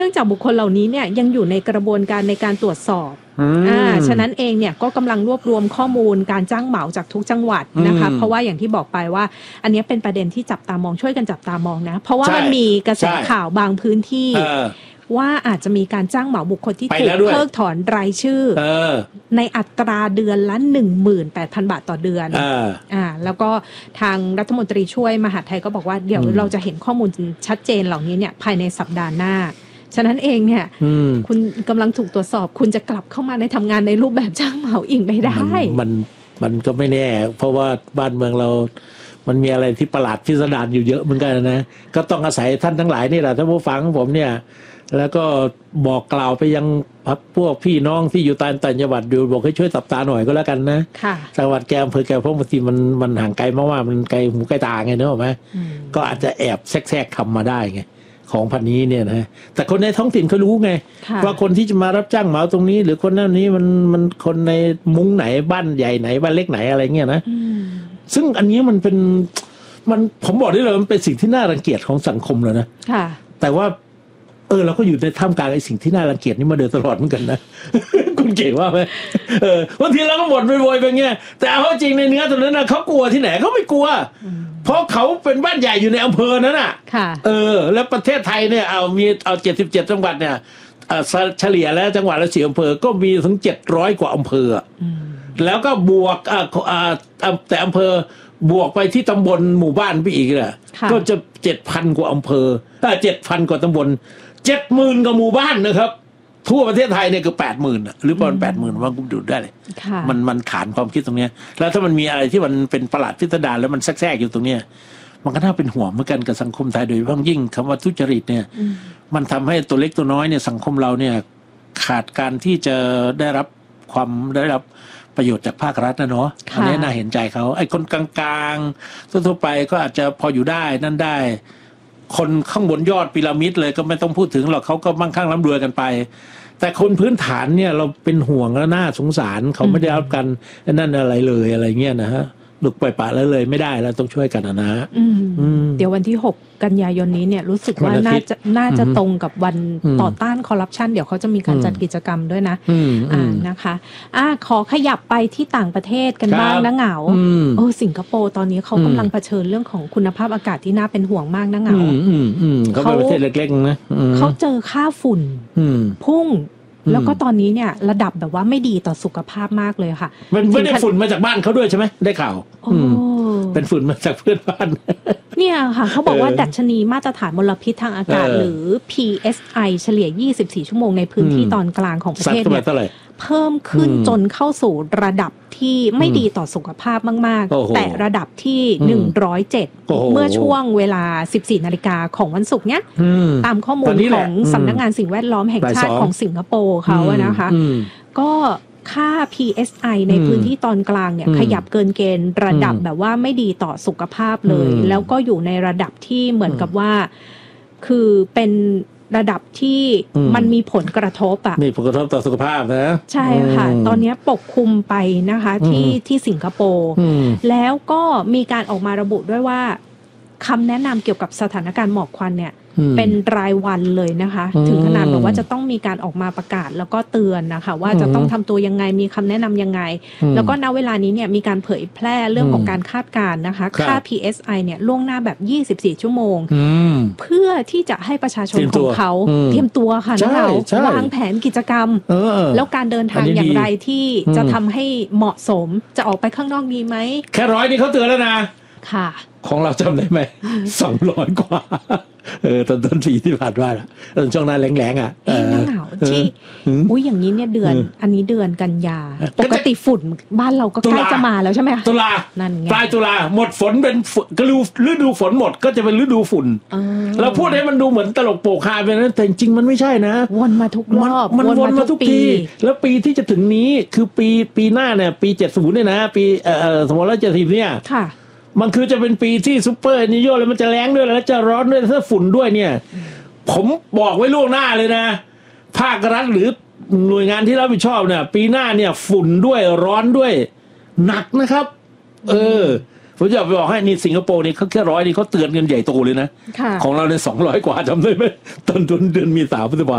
เนื่องจากบุคคลเหล่านี้เนี่ยยังอยู่ในกระบวนการในการตรวจสอบฉะนั้นเองเนี่ยก็กำลังรวบรวมข้อมูลการจ้างเหมาจากทุกจังหวัดนะคะเพราะว่าอย่างที่บอกไปว่าอันนี้เป็นประเด็นที่จับตามองช่วยกันจับตามองนะเพราะว่ามันมีกระแสข่าวบางพื้นที่ว่าอาจจะมีการจ้างเหมาบุคคลที่ถูกเพิกถอนรายชื่อในอัตราเดือนละ 18,000 บาทต่อเดือนแล้วก็ทางรัฐมนตรีช่วยมหาดไทยก็บอกว่าเดี๋ยวเราจะเห็นข้อมูลชัดเจนเหล่านี้เนี่ยภายในสัปดาห์หน้าฉะนั้นเองเนี่ยคุณกำลังถูกตรวจสอบคุณจะกลับเข้ามาในทำงานในรูปแบบจ้างเหมาอีกไม่ได้มันก็ไม่แน่เพราะว่าบ้านเมืองเรามันมีอะไรที่ประหลาดพิสดารอยู่เยอะเหมือนกันนะก็ต้องอาศัยท่านทั้งหลายนี่แหละท่านผู้ฟังของผมเนี่ยแล้วก็บอกกล่าวไปยังพวกพี่น้องที่อยู่ต่างจังหวัดอยู่บอกให้ช่วยตับตาหน่อยก็แล้วกันนะจังหวัดแกอำเภอแกเพราะบางทีมันห่างไกลมากๆมันไกลหูไกลตาไงเนอะไหมก็อาจจะแอบแทรกคำมาได้ไงของพันนี้เนี่ยนะแต่คนในท้องถิ่นเขารู้ไงว่าคนที่จะมารับจ้างเหมาตรงนี้หรือคนนั้นนี้มันคนในมุ้งไหนบ้านใหญ่ไหนบ้านเล็กไหนอะไรเงี้ยนะซึ่งอันนี้มันเป็นผมบอกได้เลยมันเป็นสิ่งที่น่ารังเกียจของสังคมเลยนะแต่ว่าเราก็อยู่ในท่ามกลางไอ้สิ่งที่น่ารังเกียจนี่มาโดยตลอดเหมือนกันนะ คุณเก๋ว่าไหมบางทีเราก็บ่นไปโวยไปเงี้ยแต่เอาจริงในเนื้อตรงนั้นนะเขากลัวที่ไหนเขาไม่กลัวเพราะเขาเป็นบ้านใหญ่อยู่ในอำเภอนั้นน่ะแล้วประเทศไทยเนี่ยเอา77จังหวัดเนี่ยเฉลี่ยแล้วจังหวัดละ4อำเภอก็มีถึง700กว่าอำเภอแล้วก็บวกแต่อำเภอบวกไปที่ตำบลหมู่บ้านไปอีกเนี่ยก็จะ 7,000 กว่าอำเภอ7,000 กว่าตำบล70,000 กว่าหมู่บ้านนะครับทั่วประเทศไทยเนี่ยคือ 80,000 หรือประมาณ 80,000 ว่ากุมดูได้เลยมันขานความคิดตรงนี้แล้วถ้ามันมีอะไรที่มันเป็นประหลาดพิสดารแล้วมันแทรกอยู่ตรงนี้มันก็น่าเป็นห่วงเหมือนกันกับสังคมไทยโดยเฉพาะยิ่งคำว่าทุจริตเนี่ยมันทำให้ตัวเล็กตัวน้อยเนี่ยสังคมเราเนี่ยขาดการที่จะได้รับประโยชน์จากภาครัฐนะเนาะอันนี้น่าเห็นใจเขาไอ้คนกลางๆทั่วไปก็อาจจะพออยู่ได้นั่นได้คนข้างบนยอดพีระมิดเลยก็ไม่ต้องพูดถึงหรอกเขาก็มั่งคั่งร่ำรวยกันไปแต่คนพื้นฐานเนี่ยเราเป็นห่วงและน่าสงสารเขาไม่ได้รับกันนั่นอะไรเลยอะไรเงี้ยนะฮะหลุกปล่อยปละเลยไม่ได้แล้วต้องช่วยกันนะเดี๋ยววันที่6 กันยายนนี้เนี่ยรู้สึกว่าน่าจะตรงกับวันต่อต้านคอร์รัปชันเดี๋ยวเขาจะมีการจัดกิจกรรมด้วยนะนะคะขอขยับไปที่ต่างประเทศกันบ้างนะเหงาสิงคโปร์ตอนนี้เขากำลังเผชิญเรื่องของคุณภาพอากาศที่น่าเป็นห่วงมากนะเหงาเขาเป็นประเทศเล็กๆนะเขาเจอค่าฝุ่นพุ่งแล้วก็ตอนนี้เนี่ยระดับแบบว่าไม่ดีต่อสุขภาพมากเลยค่ะมันไม่ได้ฝุ่นมาจากบ้านเขาด้วยใช่ไหมได้ข่าวเป็นฝุ่นมาจากเพื่อนบ้านเนี่ยค่ะเขาบอกว่าดัชนีมาตรฐานมลพิษทางอากาศหรือ PSI เฉลี่ย24ชั่วโมงในพื้นที่ตอนกลางของประเทศเนี่ยเพิ่มขึ้นจนเข้าสู่ระดับที่ไม่ดีต่อสุขภาพมากๆแต่ระดับที่107เมื่อช่วงเวลา 14 นาฬิกาของวันศุกร์เนี้ยตามข้อมูลของสำนักงานสิ่งแวดล้อมแห่งชาติของสิงคโปร์เขาอะนะคะก็ค่า PSI ในพื้นที่ตอนกลางเนี่ยขยับเกินเกณฑ์ระดับแบบว่าไม่ดีต่อสุขภาพเลยแล้วก็อยู่ในระดับที่เหมือนกับว่าคือเป็นระดับที่มันมีผลกระทบมีผลกระทบต่อสุขภาพนะใช่ค่ะตอนนี้ปกคลุมไปนะคะที่สิงคโปร์แล้วก็มีการออกมาระบุด้วยว่าคำแนะนำเกี่ยวกับสถานการณ์หมอกควันเนี่ยเป็นรายวันเลยนะคะถึงขนาดแบบว่าจะต้องมีการออกมาประกาศแล้วก็เตือนนะคะว่าจะต้องทำตัวยังไงมีคำแนะนำยังไงแล้วก็ณเวลานี้เนี่ยมีการเผยแพร่เรื่องของการคาดการณ์นะคะค่า PSI เนี่ยล่วงหน้าแบบ24ชั่วโมงเพื่อที่จะให้ประชาชนของเขาเตรียมตัวค่ะนะคะวางแผนกิจกรรมแล้วการเดินทางอย่างไรที่จะทำให้เหมาะสมจะออกไปข้างนอกดีไหมแค่100นี่เขาเตือนแล้วนะค่ะของเราจำได้ไหม200 กว่าต้นปีที่ผ่านมาตอนช่วงหน้าแล้งๆหนาวที่อย่างนี้เนี่ยอันนี้เดือนกันยาปกติฝุ่นบ้านเราก็ใกล้จะมาแล้วใช่ไหมคะตุลานั่นไงปลายตุลาหมดฝนเป็นฤดูฝนหมดก็จะเป็นฤดูฝุ่นเราพูดให้มันดูเหมือนตลกโปกฮาไปนะแต่จริงมันไม่ใช่นะวนมาทุกรอบมันวนมาทุกปีแล้วปีที่จะถึงนี้คือปีหน้าเนี่ยปี70เนี่ยนะปี2570เนี่ยค่ะมันคือจะเป็นปีที่ซุปเปอร์นิโยแล้วมันจะแรงด้วยแล้วจะร้อนด้วยถ้าฝุ่นด้วยเนี่ยผมบอกไว้ล่วงหน้าเลยนะภาครัฐหรือหน่วยงานที่รับผิดชอบเนี่ยปีหน้าเนี่ยฝุ่นด้วยร้อนด้วยหนักนะครับผมจะไปบอกให้นี่สิงคโปร์นี่เขาแค่100นี่เขาเตือนกันใหญ่โตเลยนะของเราเนี่ย200 กว่าจำได้ไหมต้นเดือนมี3 พฤษภาคม